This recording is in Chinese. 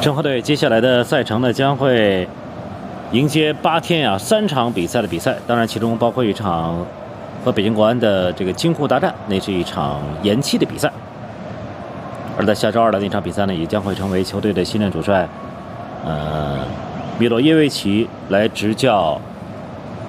申花队接下来的赛程呢，将会迎接8天3场比赛的比赛，当然其中包括一场和北京国安的这个京沪大战，那是一场延期的比赛。而在下周2的那场比赛呢，也将会成为球队的新任主帅，米洛耶维奇来执教